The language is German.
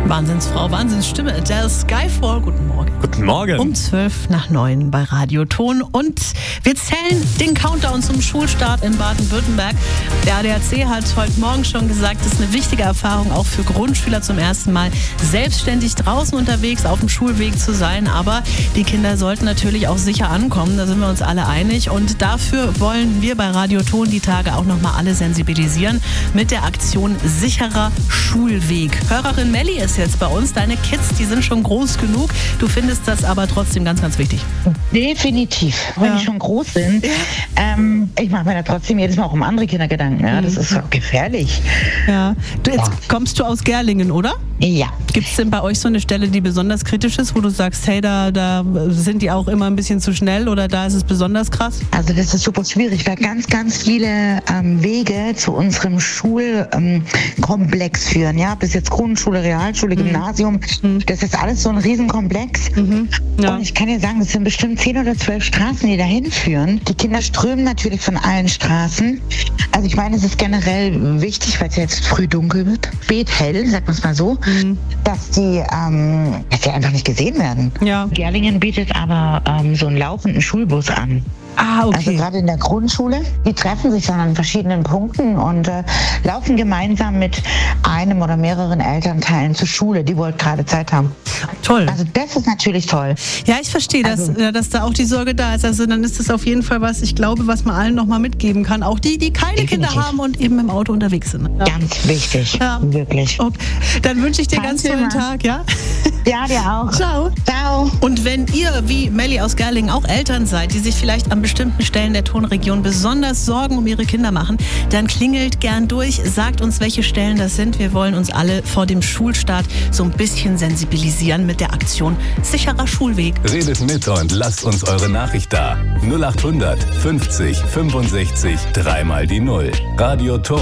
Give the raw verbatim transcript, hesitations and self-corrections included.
Wahnsinnsfrau, Wahnsinnsstimme, Adele Skyfall. Guten Morgen. Guten Morgen. Um zwölf nach neun bei Radio Ton. Und wir zählen den Countdown zum Schulstart in Baden-Württemberg. Der A D A C hat heute Morgen schon gesagt, das ist eine wichtige Erfahrung auch für Grundschüler zum ersten Mal selbstständig draußen unterwegs auf dem Schulweg zu sein. Aber die Kinder sollten natürlich auch sicher ankommen, da sind wir uns alle einig. Und dafür wollen wir bei Radio Ton die Tage auch nochmal alle sensibilisieren mit der Aktion Sicherer Schulweg. Hörerin Melli ist jetzt bei uns. Deine Kids, die sind schon groß genug. Du findest das aber trotzdem ganz, ganz wichtig. Definitiv. Wenn Ja. die schon groß sind. Ja. Ähm, ich mache mir da trotzdem jedes Mal auch um andere Kinder Gedanken. Ja, das ist auch gefährlich. Ja. Du, jetzt Ja. kommst du aus Gerlingen, oder? Ja. Gibt es denn bei euch so eine Stelle, die besonders kritisch ist, wo du sagst, hey, da, da sind die auch immer ein bisschen zu schnell oder da ist es besonders krass? Also das ist super schwierig, weil ganz, ganz viele ähm, Wege zu unserem Schulkomplex ähm, Komplex führen. Ja, bis jetzt Grundschule, Realschule, Gymnasium. Das ist alles so ein Riesenkomplex. Mhm. Ja. Und ich kann dir sagen, es sind bestimmt zehn oder zwölf Straßen, die dahin führen. Die Kinder strömen natürlich von allen Straßen. Also ich meine, es ist generell wichtig, weil es ja jetzt früh dunkel wird, spät hell, sagt man es mal so, dass die, ähm, dass die einfach nicht gesehen werden. Ja. Gerlingen bietet aber ähm, so einen laufenden Schulbus an. Ah, Also okay. gerade in der Grundschule, die treffen sich dann an verschiedenen Punkten und äh, laufen gemeinsam mit einem oder mehreren Elternteilen zur Schule, die wohl gerade Zeit haben. Toll. Also das ist natürlich toll. Ja, ich verstehe, dass, Also- ja, dass da auch die Sorge da ist. Also dann ist das auf jeden Fall was, ich glaube, was man allen nochmal mitgeben kann. Auch die, die keine Definitiv. Kinder haben und eben im Auto unterwegs sind. Ja. Ganz wichtig, Ja. wirklich. Okay. Dann wünsche ich dir Kein ganz tollen Thema. Tag, ja? Ja, dir auch. Ciao. Ciao. Und wenn ihr, wie Melli aus Gerlingen, auch Eltern seid, die sich vielleicht an bestimmten Stellen der Tonregion besonders Sorgen um ihre Kinder machen, dann klingelt gern durch, sagt uns, welche Stellen das sind. Wir wollen uns alle vor dem Schulstart so ein bisschen sensibilisieren mit der Aktion Sicherer Schulweg. Redet mit und lasst uns eure Nachricht da. null acht hundert fünfzig fünfundsechzig dreimal die Null. Radio Ton.